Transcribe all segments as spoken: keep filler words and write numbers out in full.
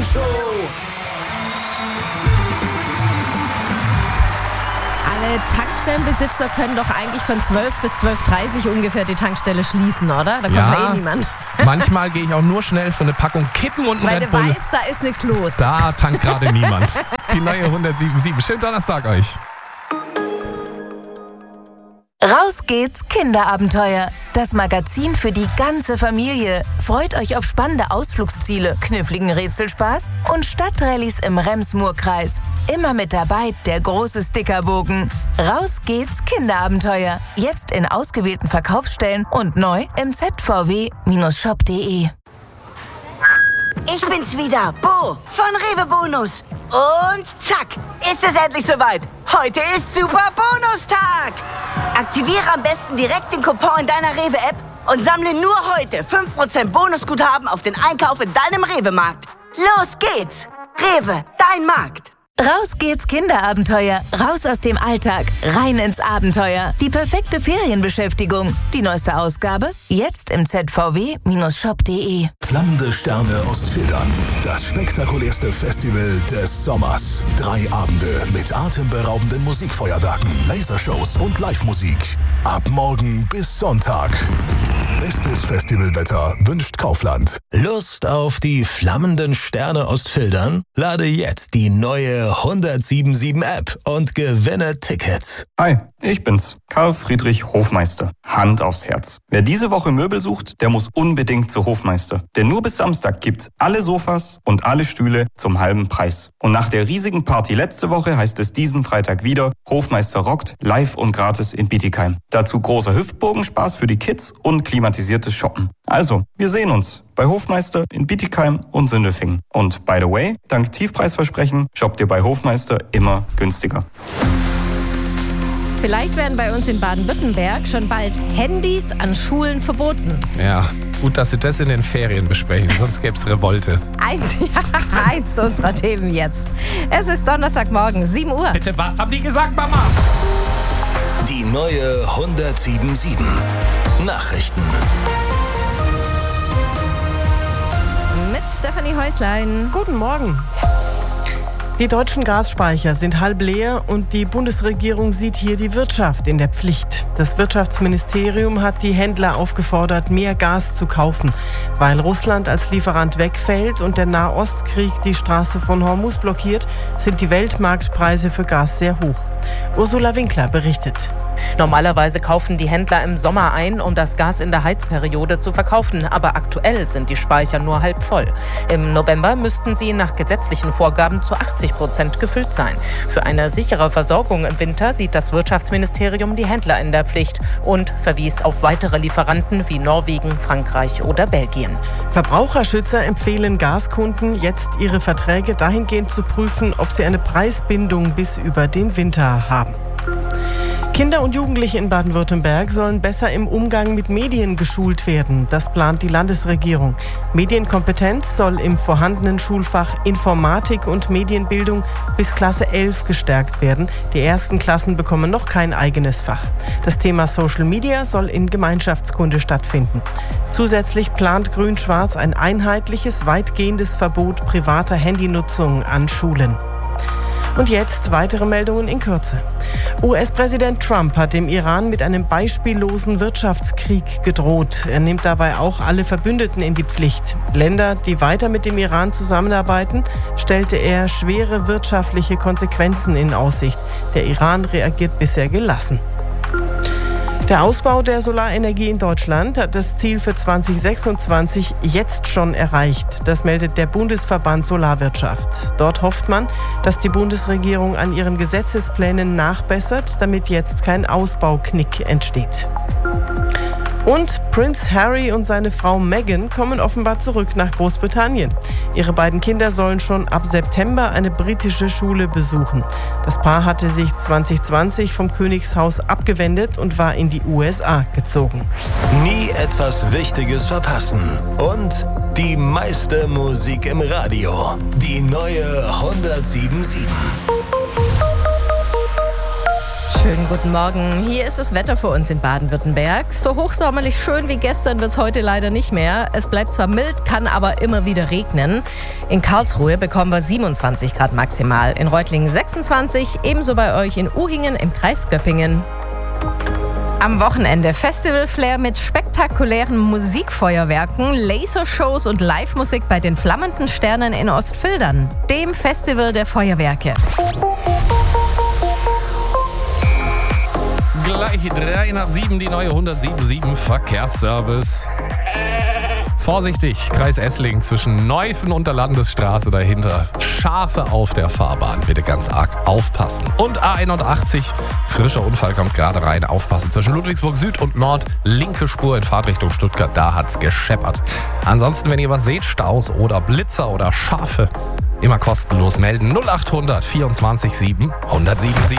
Show. Alle Tankstellenbesitzer können doch eigentlich von zwölf bis zwölf Uhr dreißig ungefähr die Tankstelle schließen, oder? Da kommt Ja. ja eh niemand. Manchmal gehe ich auch nur schnell für eine Packung Kippen und einen Weil Red du Bull. weißt, da ist nichts los. Da tankt gerade niemand. Die neue hundertsieben Komma sieben. Schönen Donnerstag euch. Raus geht's, Kinderabenteuer. Das Magazin für die ganze Familie. Freut euch auf spannende Ausflugsziele, kniffligen Rätselspaß und Stadtrallyes im Rems-Murr-Kreis. Immer mit dabei der große Stickerbogen. Raus geht's, Kinderabenteuer. Jetzt in ausgewählten Verkaufsstellen und neu im z v w Shop punkt de. Ich bin's wieder, Bo von Rewe Bonus. Und zack, ist es endlich soweit. Heute ist Super Bonustag. Aktiviere am besten direkt den Coupon in deiner Rewe-App und sammle nur heute fünf Prozent Bonusguthaben auf den Einkauf in deinem Rewe-Markt. Los geht's. Rewe, dein Markt. Raus geht's, Kinderabenteuer. Raus aus dem Alltag, rein ins Abenteuer. Die perfekte Ferienbeschäftigung. Die neueste Ausgabe jetzt im z v w Shop punkt de. Flammende Sterne Ostfildern. Das spektakulärste Festival des Sommers. Drei Abende mit atemberaubenden Musikfeuerwerken, Lasershows und Live-Musik. Ab morgen bis Sonntag. Bestes Festivalwetter wünscht Kaufland. Lust auf die flammenden Sterne Ostfildern? Lade jetzt die neue hundertsieben Komma sieben App und gewinne Tickets. Hi, ich bin's, Karl Friedrich Hofmeister. Hand aufs Herz. Wer diese Woche Möbel sucht, der muss unbedingt zu Hofmeister. Denn nur bis Samstag gibt's alle Sofas und alle Stühle zum halben Preis. Und nach der riesigen Party letzte Woche heißt es diesen Freitag wieder, Hofmeister rockt, live und gratis in Bietigheim. Dazu großer Hüftbogenspaß für die Kids und klimatisiertes Shoppen. Also, wir sehen uns bei Hofmeister in Bietigheim und Sindelfingen. Und by the way, dank Tiefpreisversprechen shoppt ihr bei Hofmeister immer günstiger. Vielleicht werden bei uns in Baden-Württemberg schon bald Handys an Schulen verboten. Ja, gut, dass Sie das in den Ferien besprechen, sonst gäbe es Revolte. Eins, ja, eins unserer Themen jetzt. Es ist Donnerstagmorgen, sieben Uhr. Bitte, was haben die gesagt, Mama? Die neue hundertsieben Komma sieben. Nachrichten. Mit Stefanie Häuslein. Guten Morgen. Die deutschen Gasspeicher sind halb leer und die Bundesregierung sieht hier die Wirtschaft in der Pflicht. Das Wirtschaftsministerium hat die Händler aufgefordert, mehr Gas zu kaufen. Weil Russland als Lieferant wegfällt und der Nahostkrieg die Straße von Hormuz blockiert, sind die Weltmarktpreise für Gas sehr hoch. Ursula Winkler berichtet. Normalerweise kaufen die Händler im Sommer ein, um das Gas in der Heizperiode zu verkaufen. Aber aktuell sind die Speicher nur halb voll. Im November müssten sie nach gesetzlichen Vorgaben zu achtzig Prozent gefüllt sein. Für eine sichere Versorgung im Winter sieht das Wirtschaftsministerium die Händler in der Pflicht und verwies auf weitere Lieferanten wie Norwegen, Frankreich oder Belgien. Verbraucherschützer empfehlen Gaskunden, jetzt ihre Verträge dahingehend zu prüfen, ob sie eine Preisbindung bis über den Winter haben. Kinder und Jugendliche in Baden-Württemberg sollen besser im Umgang mit Medien geschult werden. Das plant die Landesregierung. Medienkompetenz soll im vorhandenen Schulfach Informatik und Medienbildung bis Klasse elf gestärkt werden. Die ersten Klassen bekommen noch kein eigenes Fach. Das Thema Social Media soll in Gemeinschaftskunde stattfinden. Zusätzlich plant Grün-Schwarz ein einheitliches, weitgehendes Verbot privater Handynutzung an Schulen. Und jetzt weitere Meldungen in Kürze. U S-Präsident Trump hat dem Iran mit einem beispiellosen Wirtschaftskrieg gedroht. Er nimmt dabei auch alle Verbündeten in die Pflicht. Länder, die weiter mit dem Iran zusammenarbeiten, stellte er schwere wirtschaftliche Konsequenzen in Aussicht. Der Iran reagiert bisher gelassen. Der Ausbau der Solarenergie in Deutschland hat das Ziel für zwanzig sechsundzwanzig jetzt schon erreicht. Das meldet der Bundesverband Solarwirtschaft. Dort hofft man, dass die Bundesregierung an ihren Gesetzesplänen nachbessert, damit jetzt kein Ausbauknick entsteht. Und Prince Harry und seine Frau Meghan kommen offenbar zurück nach Großbritannien. Ihre beiden Kinder sollen schon ab September eine britische Schule besuchen. Das Paar hatte sich zwanzig zwanzig vom Königshaus abgewendet und war in die U S A gezogen. Nie etwas Wichtiges verpassen. Und die meiste Musik im Radio. Die neue hundertsieben Komma sieben. Schönen guten Morgen. Hier ist das Wetter für uns in Baden-Württemberg. So hochsommerlich schön wie gestern wird es heute leider nicht mehr. Es bleibt zwar mild, kann aber immer wieder regnen. In Karlsruhe bekommen wir siebenundzwanzig Grad maximal, in Reutlingen sechsundzwanzig, ebenso bei euch in Uhingen im Kreis Göppingen. Am Wochenende Festival-Flair mit spektakulären Musikfeuerwerken, Lasershows und Live-Musik bei den Flammenden Sternen in Ostfildern, dem Festival der Feuerwerke. Gleich drei nach sieben, die neue hundertsieben Verkehrsservice. Vorsichtig, Kreis Esslingen zwischen Neufen und der Landesstraße dahinter. Schafe auf der Fahrbahn, bitte ganz arg aufpassen. Und A einundachtzig, frischer Unfall kommt gerade rein. Aufpassen zwischen Ludwigsburg Süd und Nord. Linke Spur in Fahrtrichtung Stuttgart, da hat's gescheppert. Ansonsten, wenn ihr was seht, Staus oder Blitzer oder Schafe, immer kostenlos melden. null achthundert vierundzwanzig sieben hundertsiebenundsiebzig.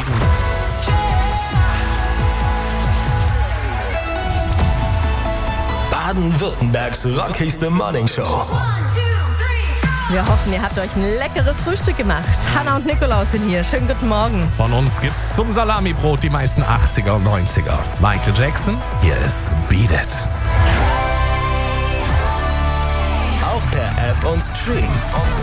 Baden-Württembergs rockigste Morningshow. Wir hoffen, ihr habt euch ein leckeres Frühstück gemacht. Hanna und Nikolaus sind hier. Schönen guten Morgen. Von uns gibt's zum Salamibrot die meisten achtziger und neunziger. Michael Jackson, hier ist Beat It. Auch per App und Stream.